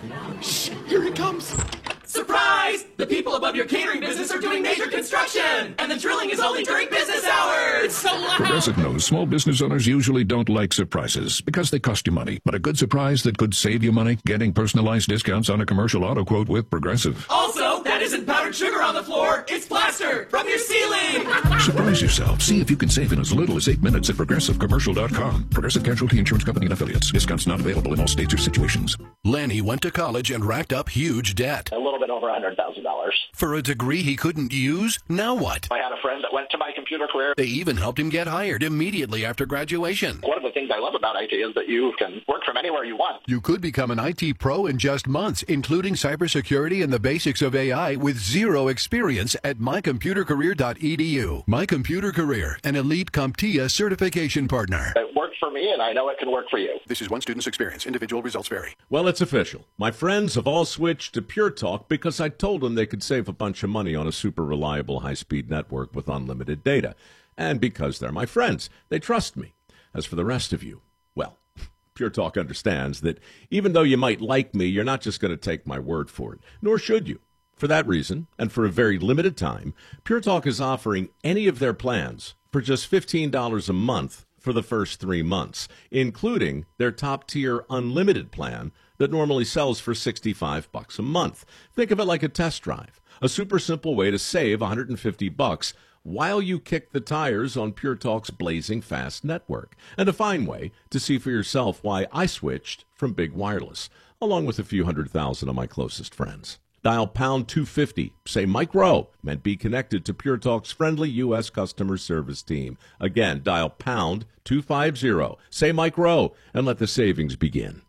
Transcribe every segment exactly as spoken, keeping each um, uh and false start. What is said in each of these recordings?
Shh, here he comes. Surprise! The people above your catering business are doing major construction, and the drilling is only during business hours. It's so loud. Progressive knows small business owners usually don't like surprises because they cost you money. But a good surprise that could save you money, getting personalized discounts on a commercial auto quote with Progressive. Also, that isn't powdered sugar on the floor. It's plaster from your ceiling. Surprise yourself. See if you can save in as little as eight minutes at progressive commercial dot com. Progressive Casualty Insurance Company and Affiliates. Discounts not available in all states or situations. Lanny went to college and racked up huge debt. A little bit over one hundred thousand dollars. For a degree he couldn't use? Now what? I had a friend that went to my computer career. They even helped him get hired immediately after graduation. One of the things I love about I T is that you can work from anywhere you want. You could become an I T pro in just months, including cybersecurity and the basics of A I with zero experience at my computer career dot e d u. My Computer Career, an elite CompTIA certification partner. It worked for me, and I know it can work for you. This is one student's experience. Individual results vary. Well, it's official. My friends have all switched to Pure Talk because I told them they could save a bunch of money on a super reliable high-speed network with unlimited data. And because they're my friends, they trust me. As for the rest of you, well, Pure Talk understands that even though you might like me, you're not just going to take my word for it, nor should you. For that reason, and for a very limited time, Pure Talk is offering any of their plans for just fifteen dollars a month for the first three months, including their top-tier unlimited plan that normally sells for sixty-five bucks a month. Think of it like a test drive, a super simple way to save one hundred fifty bucks while you kick the tires on Pure Talk's blazing fast network, and a fine way to see for yourself why I switched from big wireless, along with a few hundred thousand of my closest friends. Dial pound two fifty, say Mike Rowe, and be connected to Pure Talk's friendly U S customer service team. Again, dial pound two fifty, say Mike Rowe, and let the savings begin.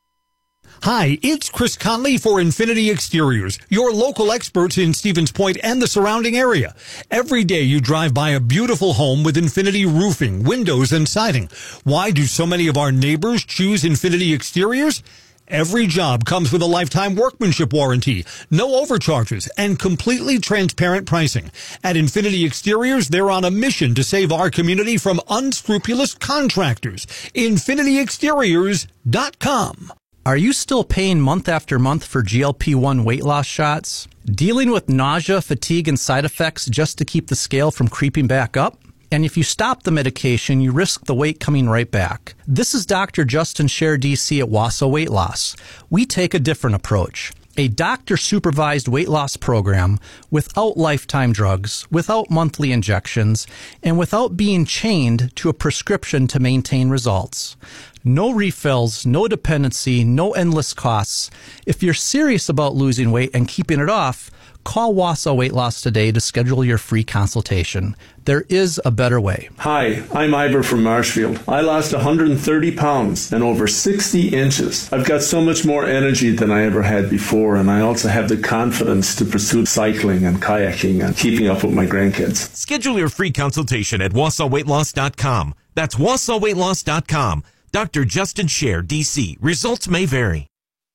Hi, it's Chris Conley for Infinity Exteriors, your local experts in Stevens Point and the surrounding area. Every day you drive by a beautiful home with Infinity roofing, windows, and siding. Why do so many of our neighbors choose Infinity Exteriors? Every job comes with a lifetime workmanship warranty, no overcharges, and completely transparent pricing. At Infinity Exteriors, they're on a mission to save our community from unscrupulous contractors. Infinity Exteriors dot com. Are you still paying month after month for G L P one weight loss shots? Dealing with nausea, fatigue, and side effects just to keep the scale from creeping back up? And if you stop the medication, you risk the weight coming right back. This is Doctor Justin Scher, D C at Wausau Weight Loss. We take a different approach. A doctor-supervised weight loss program without lifetime drugs, without monthly injections, and without being chained to a prescription to maintain results. No refills, no dependency, no endless costs. If you're serious about losing weight and keeping it off, call Wausau Weight Loss today to schedule your free consultation. There is a better way. Hi, I'm Ivor from Marshfield. I lost one hundred thirty pounds and over sixty inches. I've got so much more energy than I ever had before, and I also have the confidence to pursue cycling and kayaking and keeping up with my grandkids. Schedule your free consultation at Wausau Weight Loss dot com. That's Wausau Weight Loss dot com. Doctor Justin Scher, D C. Results may vary.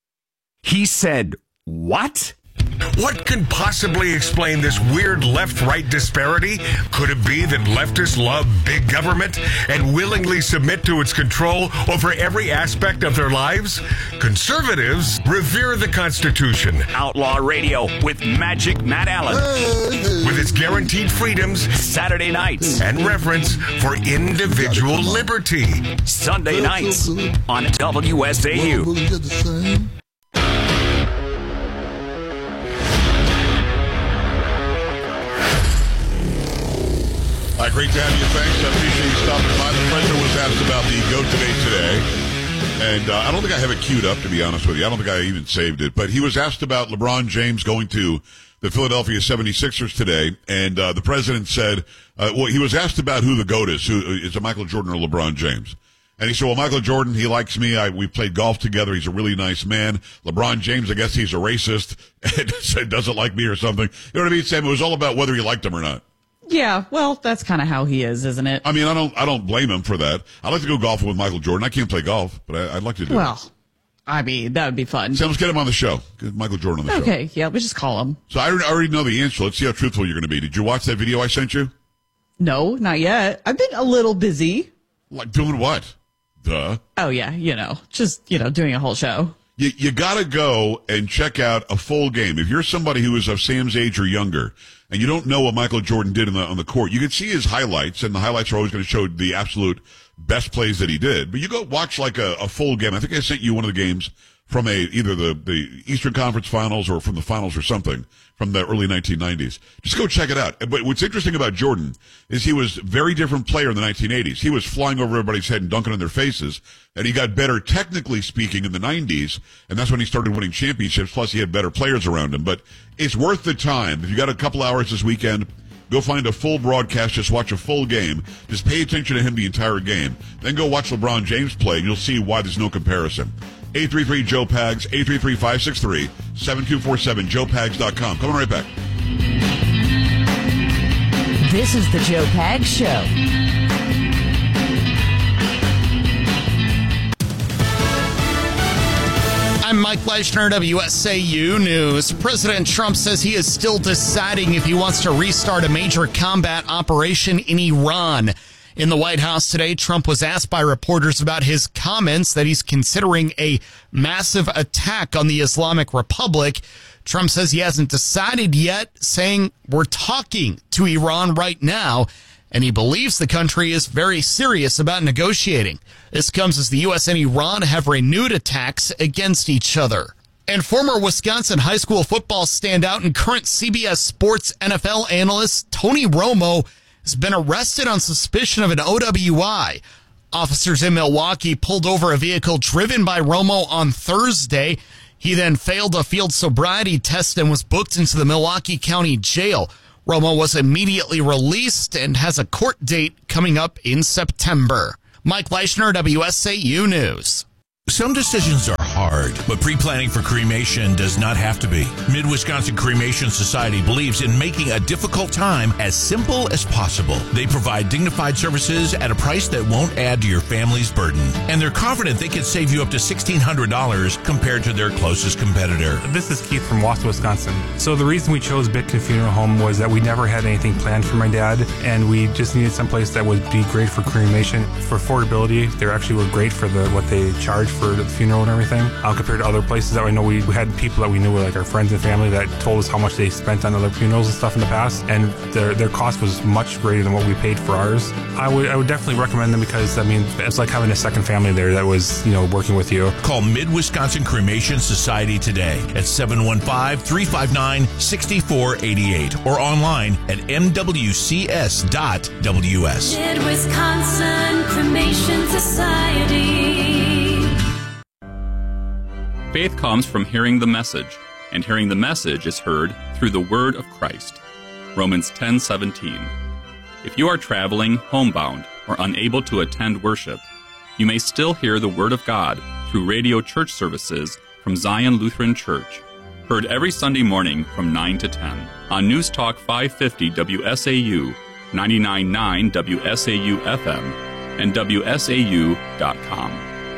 He said, what? What could possibly explain this weird left-right disparity? Could it be that leftists love big government and willingly submit to its control over every aspect of their lives? Conservatives revere the Constitution. Outlaw Radio with Magic Matt Allen. With its guaranteed freedoms, Saturday nights, and reverence for individual liberty. Sunday nights on W S A U. Hi, great to have you. Thanks. I appreciate you stopping by. The president was asked about the GOAT debate today. And uh, I don't think I have it queued up, to be honest with you. I don't think I even saved it. But he was asked about LeBron James going to the Philadelphia seventy-sixers today. And uh, the president said, uh, well, he was asked about who the GOAT is. Who, is it Michael Jordan or LeBron James? And he said, well, Michael Jordan, he likes me. I, we played golf together. He's a really nice man. LeBron James, I guess he's a racist and doesn't like me or something. You know what I mean, Sam? It was all about whether he liked him or not. Yeah, well, that's kind of how he is, isn't it? I mean, I don't I don't blame him for that. I'd like to go golfing with Michael Jordan. I can't play golf, but I, I'd like to do well, it. Well, I mean, that would be fun. So let's get him on the show. Get Michael Jordan on the okay, show. Okay, yeah, we just call him. So I already know the answer. Let's see how truthful you're going to be. Did you watch that video I sent you? No, not yet. I've been a little busy. Like doing what? Duh. Oh, yeah, you know, just, you know, doing a whole show. You, you got to go and check out a full game. If you're somebody who is of Sam's age or younger, and you don't know what Michael Jordan did in the, on the court, you can see his highlights, and the highlights are always going to show the absolute best plays that he did. But you go watch like a, a full game. I think I sent you one of the games from a either the, the Eastern Conference Finals or from the finals or something from the early nineteen nineties. Just go check it out. But what's interesting about Jordan is he was a very different player in the nineteen eighties. He was flying over everybody's head and dunking on their faces, and he got better technically speaking in the nineties, and that's when he started winning championships, plus he had better players around him. But it's worth the time. If you got a couple hours this weekend, go find a full broadcast, just watch a full game. Just pay attention to him the entire game. Then go watch LeBron James play, and you'll see why there's no comparison. eight three three, Joe Pags, eight three three, five six three, seven two four seven, joe pags dot com. Coming right back. This is the Joe Pags Show. I'm Mike Fleischner, W S A U News. President Trump says he is still deciding if he wants to restart a major combat operation in Iran. In the White House today, Trump was asked by reporters about his comments that he's considering a massive attack on the Islamic Republic. Trump says he hasn't decided yet, saying we're talking to Iran right now, and he believes the country is very serious about negotiating. This comes as the U S and Iran have renewed attacks against each other. And former Wisconsin high school football standout and current C B S Sports N F L analyst Tony Romo has been arrested on suspicion of an O W I. Officers in Milwaukee pulled over a vehicle driven by Romo on Thursday. He then failed a field sobriety test and was booked into the Milwaukee County Jail. Romo was immediately released and has a court date coming up in September. Mike Fleischner, W S A U News. Some decisions are hard, but pre-planning for cremation does not have to be. Mid-Wisconsin Cremation Society believes in making a difficult time as simple as possible. They provide dignified services at a price that won't add to your family's burden. And they're confident they can save you up to sixteen hundred dollars compared to their closest competitor. This is Keith from Wausau, Wisconsin. So the reason we chose Bitkin Funeral Home was that we never had anything planned for my dad, and we just needed someplace that would be great for cremation. For affordability, they actually were great for the what they charge for the funeral and everything, uh, compared to other places that I know. We, we had people that we knew, like our friends and family, that told us how much they spent on other funerals and stuff in the past, and their their cost was much greater than what we paid for ours. I would I would definitely recommend them because, I mean, it's like having a second family there that was, you know, working with you. Call Mid-Wisconsin Cremation Society today at seven one five, three five nine, six four eight eight or online at m w c s dot w s. Mid-Wisconsin Cremation Society. Faith comes from hearing the message, and hearing the message is heard through the word of Christ. Romans ten seventeen. If you are traveling, homebound, or unable to attend worship, you may still hear the word of God through radio church services from Zion Lutheran Church, heard every Sunday morning from nine to ten on News Talk five fifty W S A U, ninety-nine point nine W S A U F M, and W S A U dot com.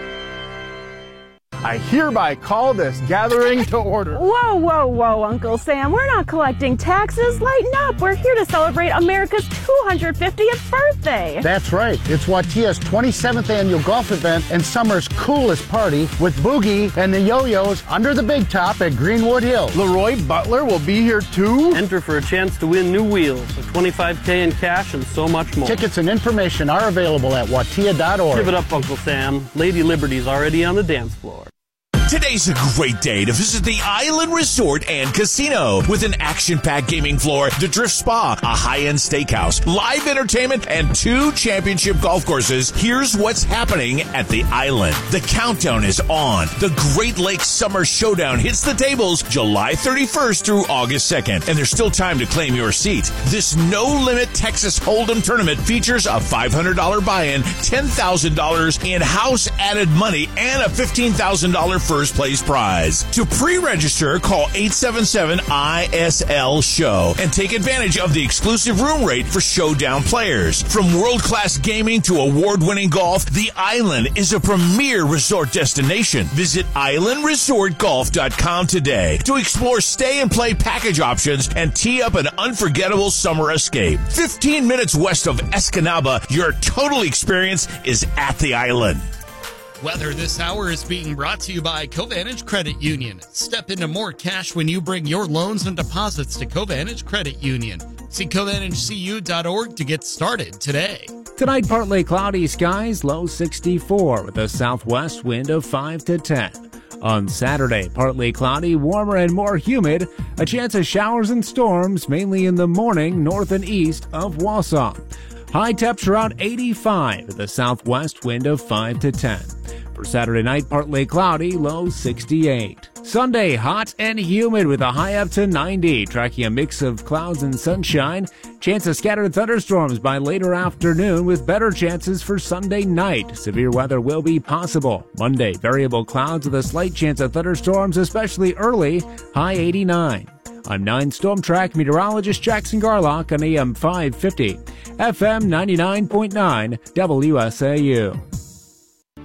I hereby call this gathering to order. Whoa, whoa, whoa, Uncle Sam. We're not collecting taxes. Lighten up. We're here to celebrate America's two hundred fiftieth birthday. That's right. It's Watia's twenty-seventh annual golf event and summer's coolest party with Boogie and the Yo-Yos under the big top at Greenwood Hill. Leroy Butler will be here too. Enter for a chance to win new wheels, a twenty-five K in cash, and so much more. Tickets and information are available at watia dot org. Give it up, Uncle Sam. Lady Liberty's already on the dance floor. Today's a great day to visit the Island Resort and Casino with an action-packed gaming floor, the Drift Spa, a high-end steakhouse, live entertainment, and two championship golf courses. Here's what's happening at the Island. The countdown is on. The Great Lakes Summer Showdown hits the tables July thirty-first through August second, and there's still time to claim your seat. This no-limit Texas Hold'em tournament features a five hundred dollars buy-in, ten thousand dollars in house added money, and a fifteen thousand dollars first place prize. To pre-register, call eight seven seven I S L show and take advantage of the exclusive room rate for Showdown players. From world-class gaming to award-winning golf, the Island is a premier resort destination. Visit island resort golf dot com today to explore stay and play package options and tee up an unforgettable summer escape. fifteen minutes west of Escanaba, your total experience is at the Island. Weather this hour is being brought to you by Covantage Credit Union. Step into more cash when you bring your loans and deposits to Covantage Credit Union. See Covantage C U dot org to get started today. Tonight, partly cloudy skies, low sixty-four with a southwest wind of five to ten. On Saturday, partly cloudy, warmer and more humid. A chance of showers and storms, mainly in the morning north and east of Wausau. High temps around eighty-five with a southwest wind of five to ten. For Saturday night, partly cloudy, low sixty-eight. Sunday, hot and humid with a high up to ninety, tracking a mix of clouds and sunshine. Chance of scattered thunderstorms by later afternoon with better chances for Sunday night. Severe weather will be possible. Monday, variable clouds with a slight chance of thunderstorms, especially early, high eighty-nine. I'm nine Storm Track meteorologist Jackson Garlock on A M five fifty, F M ninety-nine point nine W S A U.